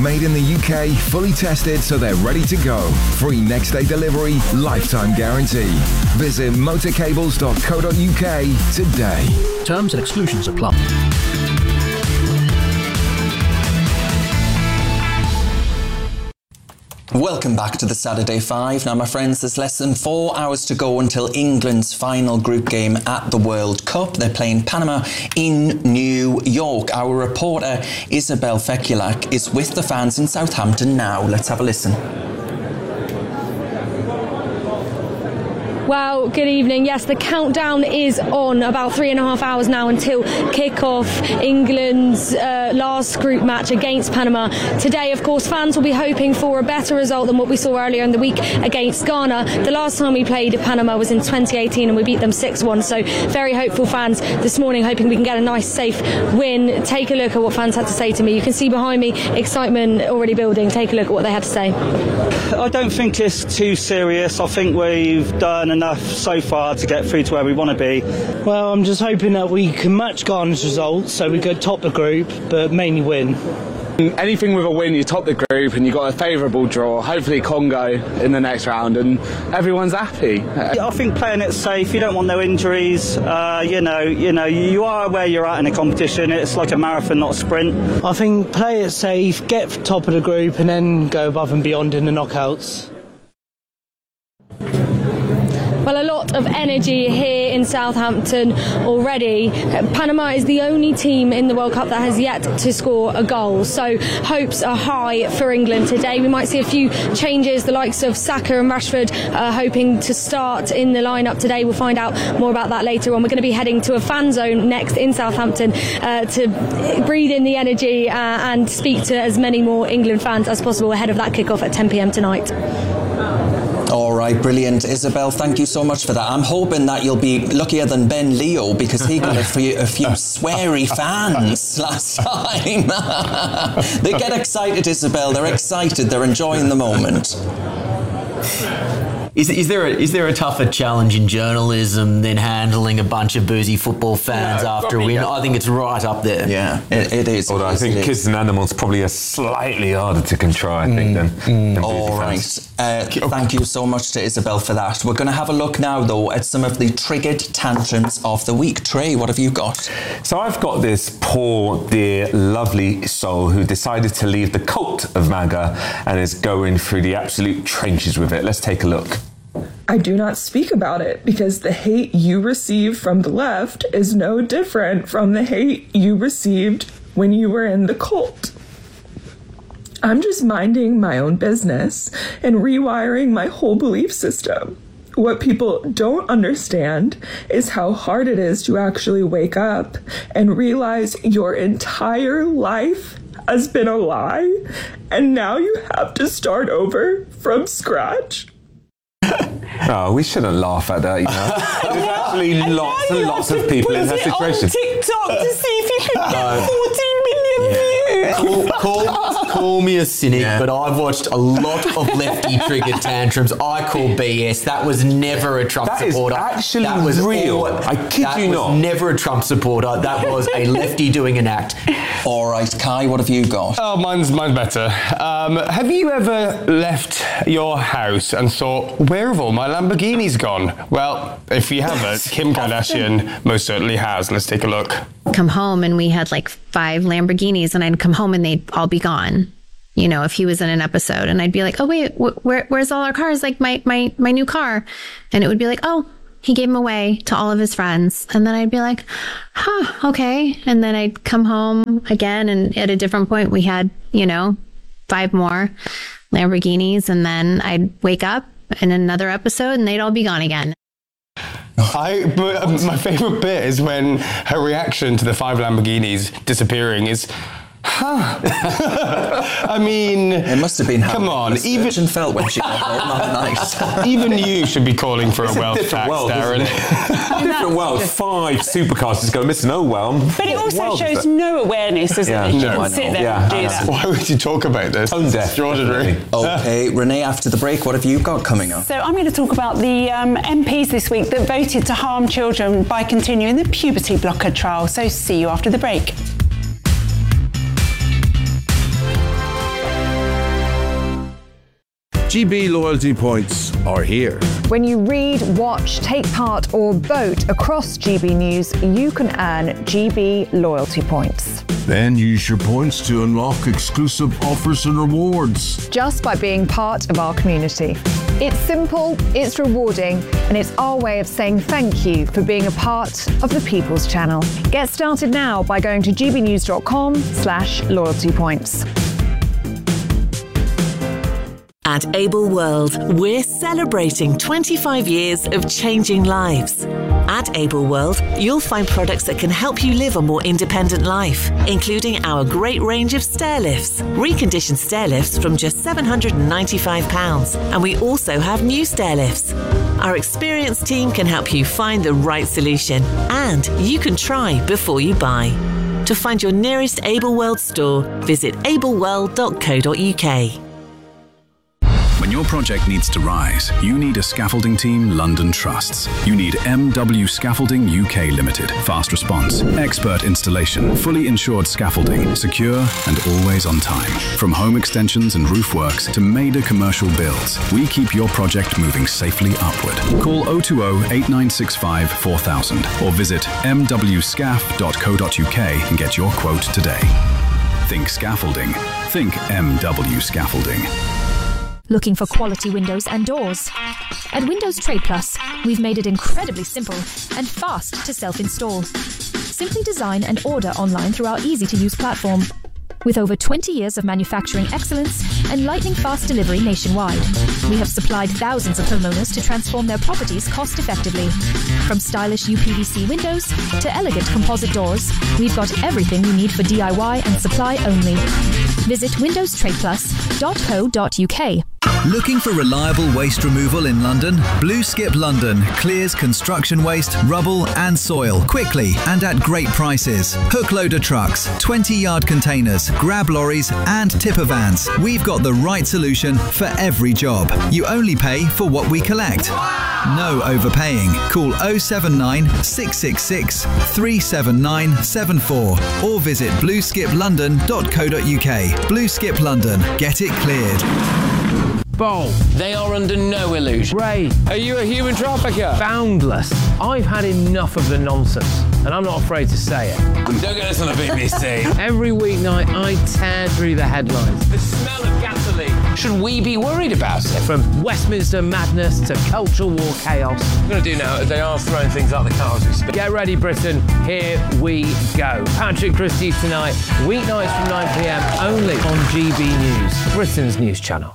Made in the UK, fully tested so they're ready to go. Free next day delivery, lifetime guarantee. Visit motorcables.co.uk today. Terms and exclusions apply. Welcome back to the Saturday Five. Now, my friends, there's less than 4 hours to go until England's final group game at the World Cup. They're playing Panama in New York. Our reporter, Isabel Fekulak, is with the fans in Southampton now. Let's have a listen. Well, good evening. Yes, the countdown is on. About 3.5 hours now until kick-off England's last group match against Panama. Today, of course, fans will be hoping for a better result than what we saw earlier in the week against Ghana. The last time we played Panama was in 2018 and we beat them 6-1. So very hopeful fans this morning, hoping we can get a nice, safe win. Take a look at what fans had to say to me. You can see behind me excitement already building. Take a look at what they had to say. I don't think it's too serious. I think we've done enough so far to get through to where we want to be. Well, I'm just hoping that we can match Ghana's results so we could top the group, but mainly win. Anything with a win, you top the group and you got a favourable draw, hopefully Congo in the next round, and everyone's happy. I think playing it safe, you don't want no injuries. You are where you're at in a competition. It's like a marathon, not a sprint. I think play it safe, get top of the group and then go above and beyond in the knockouts. Well, a lot of energy here in Southampton already. Panama is the only team in the World Cup that has yet to score a goal, so hopes are high for England today. We might see a few changes. The likes of Saka and Rashford are hoping to start in the lineup today. We'll find out more about that later on. We're going to be heading to a fan zone next in Southampton to breathe in the energy and speak to as many more England fans as possible ahead of that kickoff at 10 p.m. tonight. All right, brilliant. Isabel, thank you so much for that. I'm hoping that you'll be luckier than Ben Leo because he got a few sweary fans last time. They get excited, Isabel. They're excited. They're enjoying the moment. Is there a tougher challenge in journalism than handling a bunch of boozy football fans after a win? I think it's right up there. Yeah, it is. Although I think kids and animals probably are slightly harder to control, I think, than all right. Thank you so much to Isabel for that. We're going to have a look now, though, at some of the triggered tantrums of the week. Trey, what have you got? So I've got this poor, dear, lovely soul who decided to leave the cult of MAGA and is going through the absolute trenches with it. Let's take a look. I do not speak about it because the hate you receive from the left is no different from the hate you received when you were in the cult. I'm just minding my own business and rewiring my whole belief system. What people don't understand is how hard it is to actually wake up and realize your entire life has been a lie, and now you have to start over from scratch. Oh, we shouldn't laugh at that, you know. There's actually lots and lots of people in her situation. TikTok to see if you could get 14 million views. Call me a cynic, but I've watched a lot of lefty triggered tantrums. I call BS. That was never a Trump supporter. That is actually that was real. I kid you not. That was never a Trump supporter. That was a lefty doing an act. All right, Kai, what have you got? Oh, mine's better. Have you ever left your house and thought, where have all my Lamborghinis gone? Well, if you haven't, Kim Kardashian most certainly has. Let's take a look. Come home and we had like 5 Lamborghinis and I'd come home and they'd all be gone. You know, if he was in an episode and I'd be like, oh, wait, where's all our cars? Like my new car. And it would be like, oh, he gave them away to all of his friends. And then I'd be like, okay. And then I'd come home again. And at a different point, we had, 5 more Lamborghinis. And then I'd wake up in another episode and they'd all be gone again. My favorite bit is when her reaction to the 5 Lamborghinis disappearing is, I mean, it must have been. Come on, even felt when she got home that night. Even you should be calling for a wealth tax, Darren. Different world. 5 supercars just go missing. Oh well. But it also shows no awareness, doesn't it? You can sit there and do that. Why would you talk about this? Tone deaf. Extraordinary. Okay, Renee. After the break, what have you got coming up? So I'm going to talk about the MPs this week that voted to harm children by continuing the puberty blocker trial. So see you after the break. GB loyalty points are here. When you read, watch, take part or vote across GB News, you can earn GB loyalty points. Then use your points to unlock exclusive offers and rewards. Just by being part of our community. It's simple, it's rewarding, and it's our way of saying thank you for being a part of the People's Channel. Get started now by going to gbnews.com/loyalty points. At Able World, we're celebrating 25 years of changing lives. At Able World, you'll find products that can help you live a more independent life, including our great range of stair lifts, reconditioned stair lifts from just £795, and we also have new stair lifts. Our experienced team can help you find the right solution, and you can try before you buy. To find your nearest Able World store, visit ableworld.co.uk. When your project needs to rise, you need a scaffolding team London trusts. You need MW Scaffolding UK Limited. Fast response, expert installation, fully insured scaffolding, secure and always on time. From home extensions and roof works to major commercial builds, we keep your project moving safely upward. Call 020 8965 4000 or visit mwscaf.co.uk and get your quote today. Think scaffolding. Think MW Scaffolding. Looking for quality windows and doors? At Windows Trade Plus, we've made it incredibly simple and fast to self-install. Simply design and order online through our easy-to-use platform. With over 20 years of manufacturing excellence and lightning-fast delivery nationwide, we have supplied thousands of homeowners to transform their properties cost-effectively. From stylish UPVC windows to elegant composite doors, we've got everything you need for DIY and supply only. Visit windowstradeplus.co.uk. Looking for reliable waste removal in London? Blue Skip London clears construction waste, rubble and soil quickly and at great prices. Hook loader trucks, 20-yard containers, grab lorries and tipper vans. We've got the right solution for every job. You only pay for what we collect. No overpaying. Call 079 666 37974 or visit blueskiplondon.co.uk. Blue Skip London. Get it cleared. Bold. They are under no illusion. Ray, are you a human trafficker? Boundless. I've had enough of the nonsense, and I'm not afraid to say it. Don't get this on the BBC. Every weeknight, I tear through the headlines. The smell of gasoline. Should we be worried about it? From Westminster madness to cultural war chaos. What I'm going to do now is they are throwing things out the car as we speak. Get ready, Britain. Here we go. Patrick Christie tonight, weeknights from 9 p.m. only on GB News, Britain's news channel.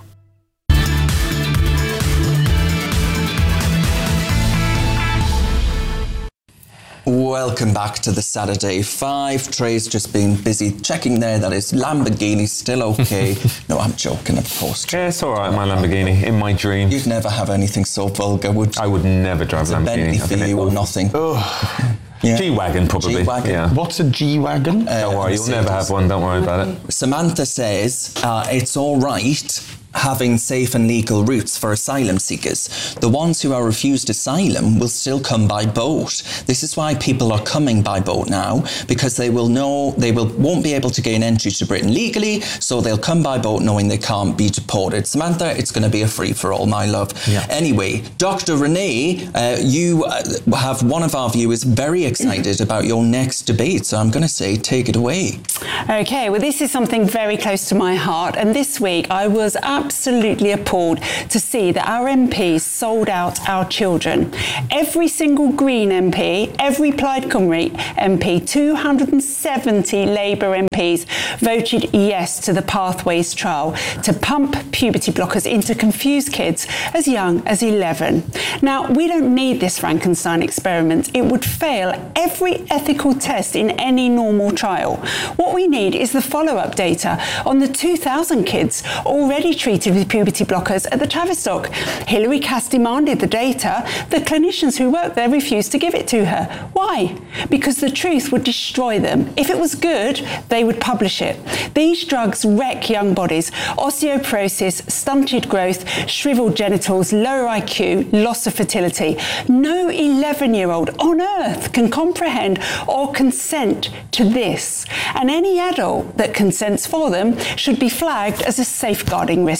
Welcome back to the Saturday 5. Trey's just been busy checking there that his Lamborghini's still okay. No, I'm joking, of course. Yeah, it's all right, my Lamborghini, in my dreams. You'd never have anything so vulgar, would you? I would never drive a Lamborghini. Bentley for you or nothing. Yeah. G-Wagon, probably. G-Wagon. Yeah. What's a G-Wagon? Don't worry, you'll never have one, don't worry about it. Samantha says it's all right having safe and legal routes for asylum seekers. The ones who are refused asylum will still come by boat. This is why people are coming by boat now, because they will know won't be able to gain entry to Britain legally, so they'll come by boat knowing they can't be deported. Samantha, it's going to be a free-for-all, my love. Yeah. Anyway, Dr. Renee, you have one of our viewers very excited about your next debate, so I'm going to say take it away. Okay, well, this is something very close to my heart, and this week I was absolutely appalled to see that our MPs sold out our children. Every single Green MP, every Plaid Cymru MP, 270 Labour MPs voted yes to the Pathways trial to pump puberty blockers into confused kids as young as 11. Now, we don't need this Frankenstein experiment. It would fail every ethical test in any normal trial. What we need is the follow-up data on the 2,000 kids already treated with puberty blockers at the Tavistock. Hilary Cass demanded the data. The clinicians who worked there refused to give it to her. Why? Because the truth would destroy them. If it was good, they would publish it. These drugs wreck young bodies. Osteoporosis, stunted growth, shriveled genitals, lower IQ, loss of fertility. No 11-year-old on earth can comprehend or consent to this. And any adult that consents for them should be flagged as a safeguarding risk.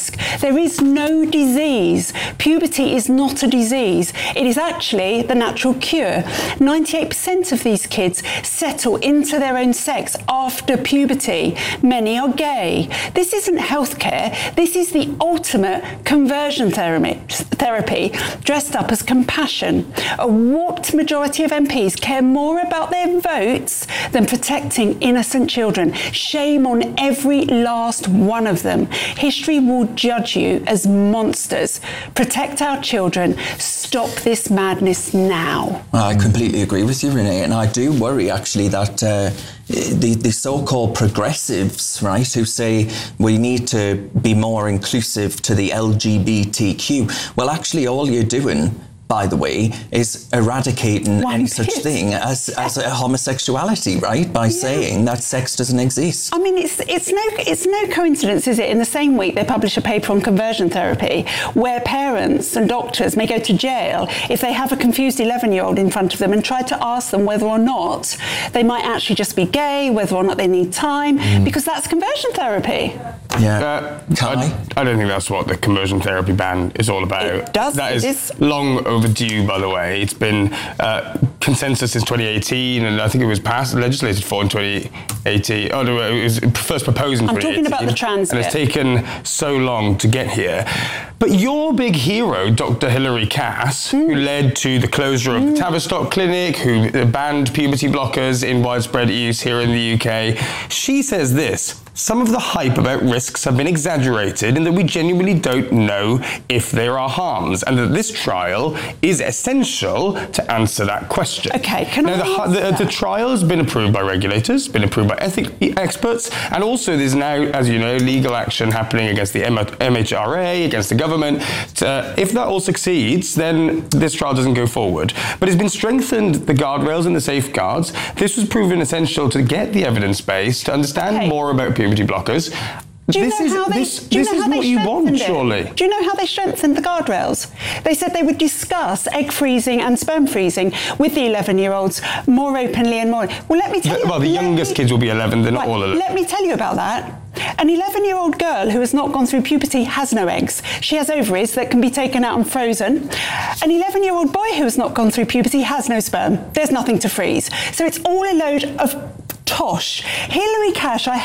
risk. There is no disease. Puberty is not a disease. It is actually the natural cure. 98% of these kids settle into their own sex after puberty. Many are gay. This isn't healthcare. This is the ultimate conversion therapy dressed up as compassion. A warped majority of MPs care more about their votes than protecting innocent children. Shame on every last one of them. History will judge you as monsters. Protect our children. Stop this madness now. I completely agree with you, Renee, and I do worry actually that the so-called progressives, right, who say we need to be more inclusive to the LGBTQ, well, actually all you're doing, by the way, is eradicating any such thing as a homosexuality, right? By saying that sex doesn't exist. I mean, it's no coincidence, is it? In the same week, they publish a paper on conversion therapy where parents and doctors may go to jail if they have a confused 11-year-old in front of them and try to ask them whether or not they might actually just be gay, whether or not they need time, because that's conversion therapy. Yeah. I don't think that's what the conversion therapy ban is all about. It does. That is long overdue, by the way. It's been consensus since 2018, and I think it was passed, legislated for in 2018. Oh, no, it was first proposed in 2018. I'm talking about the trans and it's taken so long to get here. But your big hero, Dr. Hilary Cass, who led to the closure of the Tavistock Clinic, who banned puberty blockers in widespread use here in the UK, she says this: some of the hype about risks have been exaggerated and that we genuinely don't know if there are harms, and that this trial is essential to answer that question. Okay, can the trial has been approved by regulators, been approved by ethics experts, and also there's now, as you know, legal action happening against the MHRA, against the government. If that all succeeds, then this trial doesn't go forward. But it's been strengthened, the guardrails and the safeguards. This was proven essential to get the evidence base, to understand more about puberty blockers. This is what you want, surely. Do you know how they strengthened the guardrails? They said they would discuss egg freezing and sperm freezing with the 11-year-olds more openly and more. Well, let me tell you. Well, the youngest kids will be 11, they're not all 11. Let me tell you about that. An 11-year-old girl who has not gone through puberty has no eggs. She has ovaries that can be taken out and frozen. An 11-year-old boy who has not gone through puberty has no sperm. There's nothing to freeze. So it's all a load of tosh. Hilary Cass, I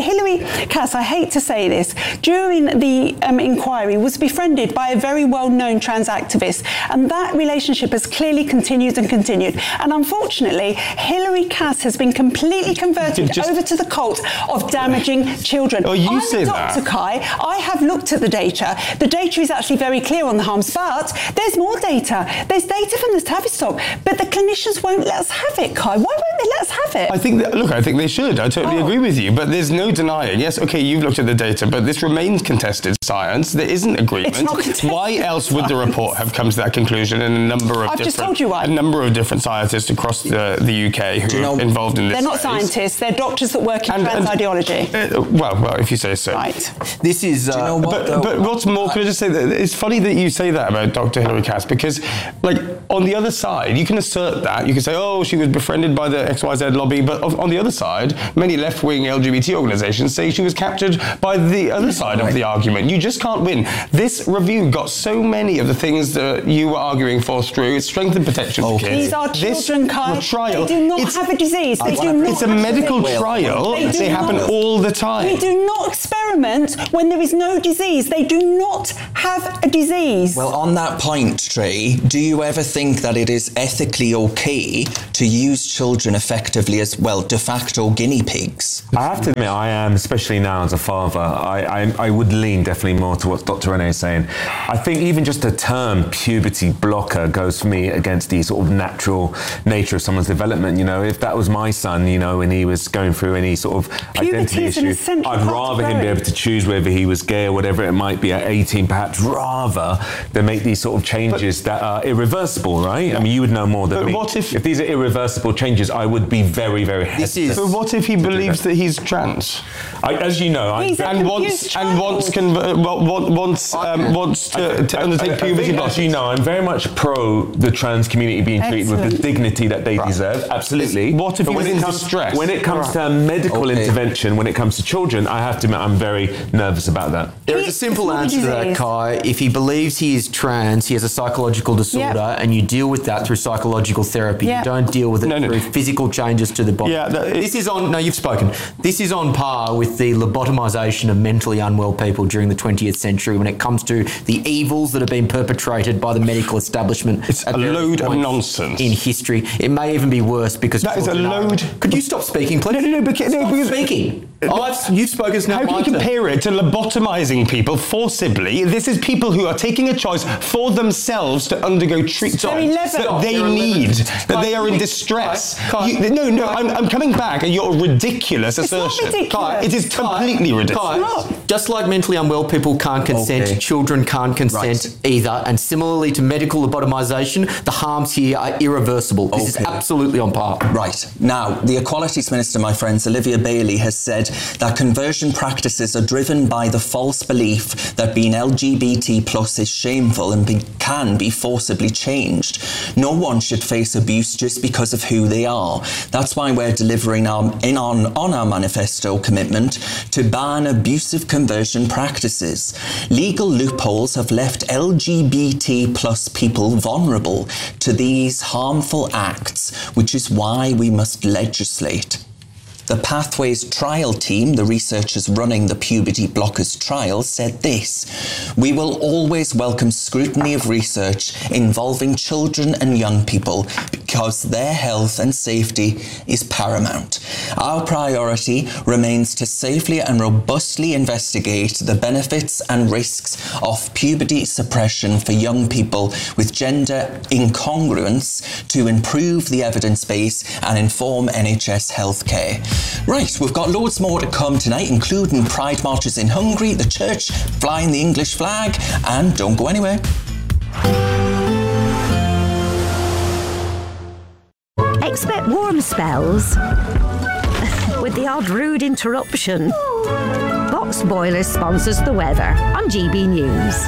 hate to say this, during the inquiry was befriended by a very well-known trans activist, and that relationship has clearly continued and continued. And unfortunately, Hilary Cass has been completely converted over to the cult of damaging children. Oh, you say that. Dr. Kai, I have looked at the data. The data is actually very clear on the harms, but there's more data. There's data from the Tavistock, but the clinicians won't let us have it, Kai. Why won't they let us have it? I think they should. I totally agree with you. But there's no denying. Yes, okay, you've looked at the data, but this remains contested science. There isn't agreement. It's not contested. Why else would the report have come to that conclusion? And a number of different scientists across the UK who are involved in this. They're not scientists. They're doctors that work in trans ideology. Well, if you say so. Right. This is. Do you know what, but what's more? Can I just say that it's funny that you say that about Dr. Hilary Cass, because, like, on the other side, you can assert that. You can say, oh, she was befriended by the XYZ lobby, but on the other side, many left-wing LGBT organisations say she was captured by the other side of the argument. You just can't win. This review got so many of the things that you were arguing for through. It's strengthened protection for kids. These are children, Kai. Trial, they do not have a disease. They do not. It's a medical trial. They happen all the time. We do not experiment when there is no disease. They do not have a disease. Well, on that point, Trey, do you ever think that it is ethically okay to use children effectively as, well, de facto guinea pigs? I have to admit, I am, especially now as a father, I would lean definitely more to what Dr. Renee is saying. I think even just the term puberty blocker goes for me against the sort of natural nature of someone's development. You know, if that was my son, you know, when he was going through any sort of identity issue, I'd rather him be able to choose whether he was gay or whatever it might be at 18, perhaps, rather than make these sort of changes that are irreversible, right? I mean, you would know more than me. What if these are irreversible changes, I would be very, very hesitant. But what if he believes that he's trans? As you know, wants to undertake puberty blockers. As you know, I'm very much pro the trans community being treated with the dignity that they deserve. Absolutely. What if he was in distress? When it comes to medical intervention, when it comes to children, I have to admit I'm very nervous about that. There is a simple answer to that, Kai. If he believes he is trans, he has a psychological disorder, and you deal with that through psychological therapy. You don't deal with it through physical changes to the body. This is on. No, you've spoken. This is on par with the lobotomisation of mentally unwell people during the 20th century when it comes to the evils that have been perpetrated by the medical establishment. It's a load of nonsense. In history. It may even be worse because... That is a load... Could you stop speaking, please? No, because... speaking. You've spoken. It's now How can you compare it to lobotomising people forcibly? This is people who are taking a choice for themselves to undergo treatment that they need, that they are in distress. I'm coming back at your ridiculous assertion. It is completely ridiculous. Just like mentally unwell people can't consent, children can't consent either, and similarly to medical lobotomisation, the harms here are irreversible. This is absolutely on par. Right. Now, the Equalities Minister, my friends, Olivia Bailey, has said that conversion practices are driven by the false belief that being LGBT plus is shameful and can be forcibly changed. No one should face abuse just because of who they are. That's why we're delivering on our manifesto commitment to ban abusive conversion practices. Legal loopholes have left LGBT plus people vulnerable to these harmful acts, which is why we must legislate. The Pathways trial team, the researchers running the puberty blockers trial, said this: "We will always welcome scrutiny of research involving children and young people because their health and safety is paramount. Our priority remains to safely and robustly investigate the benefits and risks of puberty suppression for young people with gender incongruence to improve the evidence base and inform NHS healthcare." Right, we've got loads more to come tonight, including pride marches in Hungary, the church flying the English flag, and don't go anywhere. Expect warm spells with the odd rude interruption. Box Boilers sponsors the weather on GB News.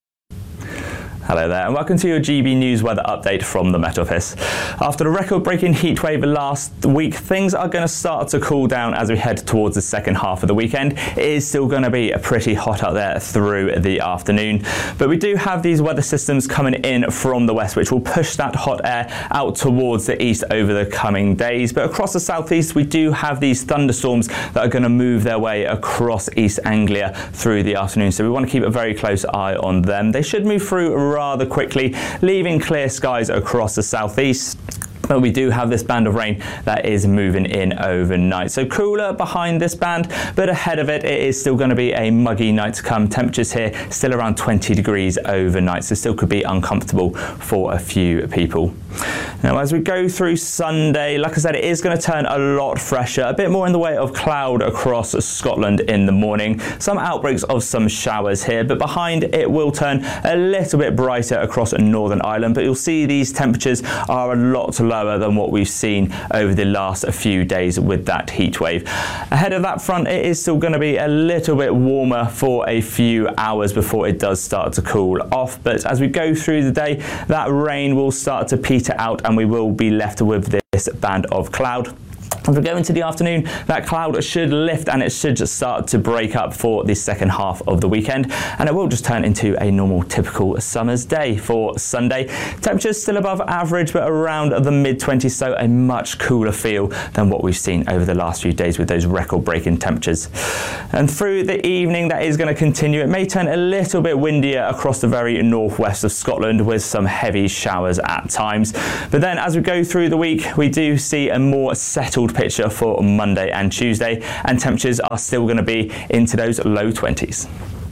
Hello there and welcome to your GB News weather update from the Met Office. After the record-breaking heatwave last week, things are going to start to cool down as we head towards the second half of the weekend. It is still going to be pretty hot out there through the afternoon, but we do have these weather systems coming in from the west which will push that hot air out towards the east over the coming days. But across the southeast we do have these thunderstorms that are going to move their way across East Anglia through the afternoon, so we want to keep a very close eye on them. They should move through rather quickly, leaving clear skies across the southeast. But we do have this band of rain that is moving in overnight. So cooler behind this band, but ahead of it, it is still going to be a muggy night to come. Temperatures here still around 20 degrees overnight, so still could be uncomfortable for a few people. Now, as we go through Sunday, like I said, it is going to turn a lot fresher, a bit more in the way of cloud across Scotland in the morning. Some outbreaks of some showers here, but behind it will turn a little bit brighter across Northern Ireland. But you'll see these temperatures are a lot lower than what we've seen over the last few days with that heat wave. Ahead of that front, it is still going to be a little bit warmer for a few hours before it does start to cool off. But as we go through the day, that rain will start to peter out and we will be left with this band of cloud. As we go into the afternoon, that cloud should lift and it should just start to break up for the second half of the weekend, and it will just turn into a normal typical summer's day for Sunday. Temperatures still above average but around the mid-20s, so a much cooler feel than what we've seen over the last few days with those record-breaking temperatures. And through the evening, that is going to continue. It may turn a little bit windier across the very northwest of Scotland with some heavy showers at times. But then as we go through the week, we do see a more settled picture for Monday and Tuesday, and temperatures are still going to be into those low 20s.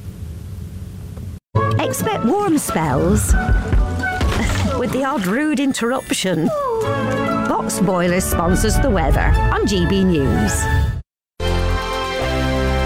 Expect warm spells with the odd rude interruption. Box Boilers sponsors the weather on GB News.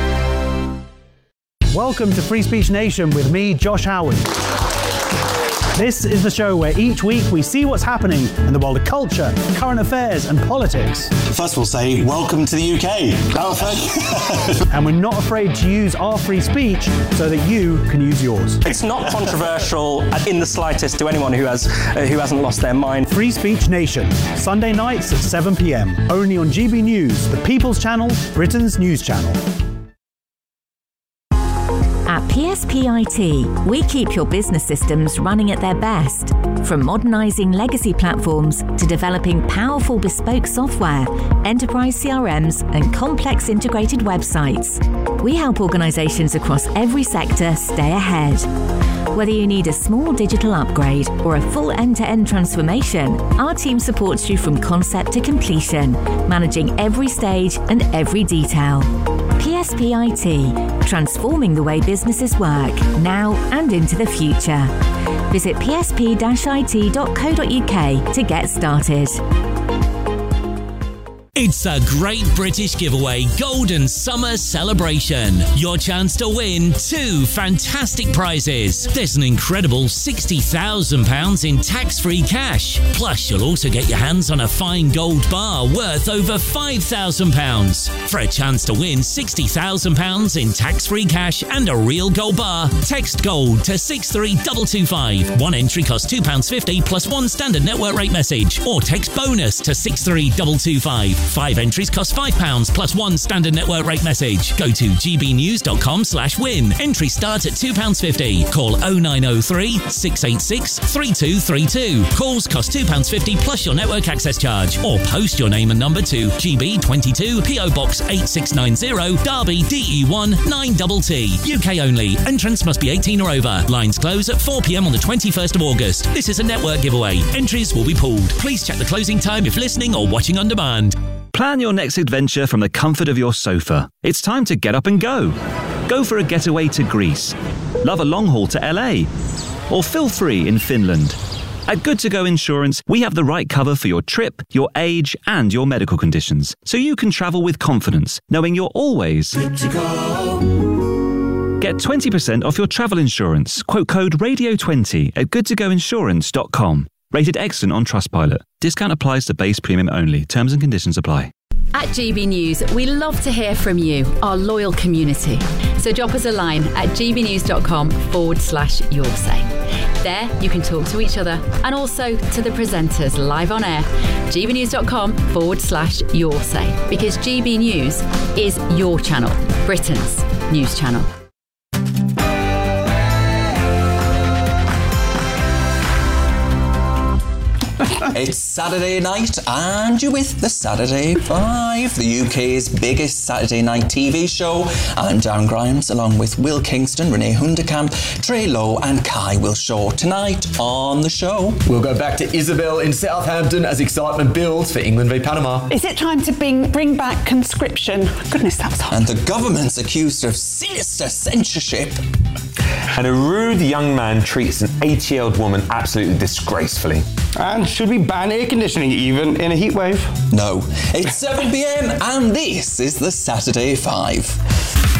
Welcome to Free Speech Nation with me, Josh Howard. This is the show where each week we see what's happening in the world of culture, current affairs and politics. First we'll say, welcome to the UK. And we're not afraid to use our free speech so that you can use yours. It's not controversial in the slightest to anyone who hasn't lost their mind. Free Speech Nation, Sunday nights at 7 p.m. Only on GB News, the People's Channel, Britain's news channel. At PSP IT, we keep your business systems running at their best. From modernising legacy platforms to developing powerful bespoke software, enterprise CRMs and complex integrated websites. We help organisations across every sector stay ahead. Whether you need a small digital upgrade or a full end-to-end transformation, our team supports you from concept to completion, managing every stage and every detail. PSP IT, transforming the way businesses work, now and into the future. Visit psp-it.co.uk to get started. It's a Great British Giveaway Golden Summer Celebration. Your chance to win 2 fantastic prizes. There's an incredible £60,000 in tax-free cash. Plus, you'll also get your hands on a fine gold bar worth over £5,000. For a chance to win £60,000 in tax-free cash and a real gold bar, text GOLD to 63225. One entry costs £2.50 plus one standard network rate message. Or text BONUS to 63225. 5 entries cost £5 plus one standard network rate message. Go to gbnews.com/win. Entry starts at £2.50. Call 0903 686 3232. Calls cost £2.50 plus your network access charge. Or post your name and number to GB22 PO Box 8690 Derby DE1 9TT. UK only. Entrance must be 18 or over. Lines close at 4 p.m. on the 21st of August. This is a network giveaway. Entries will be pooled. Please check the closing time if listening or watching on demand. Plan your next adventure from the comfort of your sofa. It's time to get up and go. Go for a getaway to Greece. Love a long haul to LA. Or feel free in Finland. At Good To Go Insurance, we have the right cover for your trip, your age, and your medical conditions, so you can travel with confidence, knowing you're always good to go. Get 20% off your travel insurance. Quote code RADIO20 at goodtogoinsurance.com. Rated excellent on Trustpilot. Discount applies to base premium only. Terms and conditions apply. At GB News, we love to hear from you, our loyal community. So drop us a line at gbnews.com/yoursay. There, you can talk to each other and also to the presenters live on air. gbnews.com/yoursay. Because GB News is your channel, Britain's news channel. It's Saturday night and you're with the Saturday 5, the UK's biggest Saturday night TV show. I'm Darren Grimes along with Will Kingston, Renee Hundekamp, Trey Lowe and Kai Wilshaw. Tonight on the show, we'll go back to Isabel in Southampton as excitement builds for England v Panama. Is it time to bring back conscription? Goodness, that was hot. And the government's accused of sinister censorship. And a rude young man treats an 80-year-old woman absolutely disgracefully. And should we ban air conditioning even in a heat wave? No. It's 7 p.m. and this is the Saturday 5.